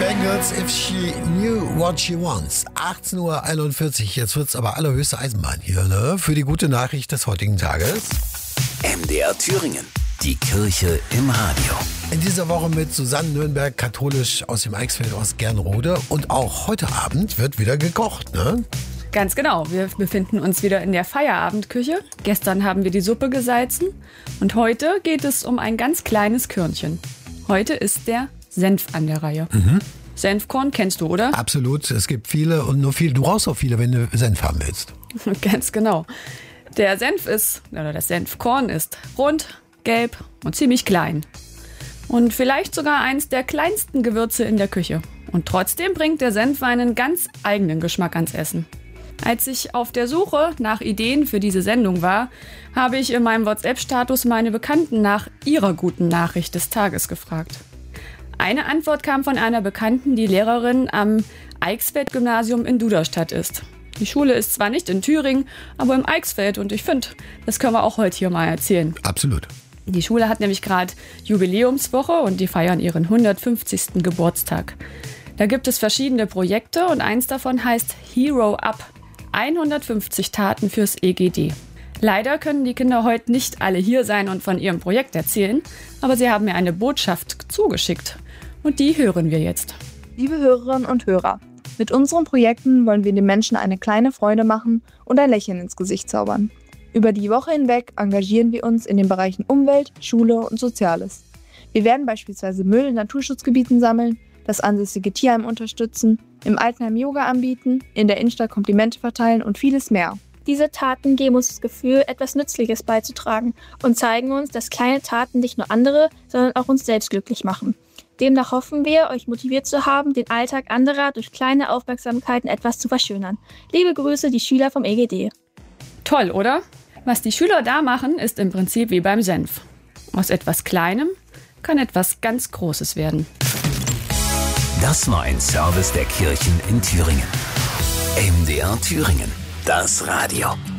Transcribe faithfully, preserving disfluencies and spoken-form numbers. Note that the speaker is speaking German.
Bengals, If She Knew What She Wants. achtzehn Uhr einundvierzig, jetzt wird's aber allerhöchste Eisenbahn hier, ne? Für die gute Nachricht des heutigen Tages. M D R Thüringen, die Kirche im Radio. In dieser Woche mit Susanne Nürnberg, katholisch aus dem Eichsfeld aus Gernrode. Und auch heute Abend wird wieder gekocht, ne? Ganz genau. Wir befinden uns wieder in der Feierabendküche. Gestern haben wir die Suppe gesalzen. Und heute geht es um ein ganz kleines Körnchen. Heute ist der Senf an der Reihe. Mhm. Senfkorn kennst du, oder? Absolut. Es gibt viele und nur viele. Du brauchst auch viele, wenn du Senf haben willst. Ganz genau. Der Senf ist, oder das Senfkorn ist rund, gelb und ziemlich klein. Und vielleicht sogar eins der kleinsten Gewürze in der Küche. Und trotzdem bringt der Senf einen ganz eigenen Geschmack ans Essen. Als ich auf der Suche nach Ideen für diese Sendung war, habe ich in meinem WhatsApp-Status meine Bekannten nach ihrer guten Nachricht des Tages gefragt. Eine Antwort kam von einer Bekannten, die Lehrerin am Eichsfeld-Gymnasium in Duderstadt ist. Die Schule ist zwar nicht in Thüringen, aber im Eichsfeld und ich finde, das können wir auch heute hier mal erzählen. Absolut. Die Schule hat nämlich gerade Jubiläumswoche und die feiern ihren hundertfünfzigsten Geburtstag. Da gibt es verschiedene Projekte und eins davon heißt Hero Up. hundertfünfzig Taten fürs E G D. Leider können die Kinder heute nicht alle hier sein und von ihrem Projekt erzählen, aber sie haben mir eine Botschaft zugeschickt. Und die hören wir jetzt. Liebe Hörerinnen und Hörer, mit unseren Projekten wollen wir den Menschen eine kleine Freude machen und ein Lächeln ins Gesicht zaubern. Über die Woche hinweg engagieren wir uns in den Bereichen Umwelt, Schule und Soziales. Wir werden beispielsweise Müll in Naturschutzgebieten sammeln, das ansässige Tierheim unterstützen, im Altenheim Yoga anbieten, in der Innenstadt Komplimente verteilen und vieles mehr. Diese Taten geben uns das Gefühl, etwas Nützliches beizutragen und zeigen uns, dass kleine Taten nicht nur andere, sondern auch uns selbst glücklich machen. Demnach hoffen wir, euch motiviert zu haben, den Alltag anderer durch kleine Aufmerksamkeiten etwas zu verschönern. Liebe Grüße, die Schüler vom E G D. Toll, oder? Was die Schüler da machen, ist im Prinzip wie beim Senf. Aus etwas Kleinem kann etwas ganz Großes werden. Das war ein Service der Kirchen in Thüringen. M D R Thüringen, das Radio.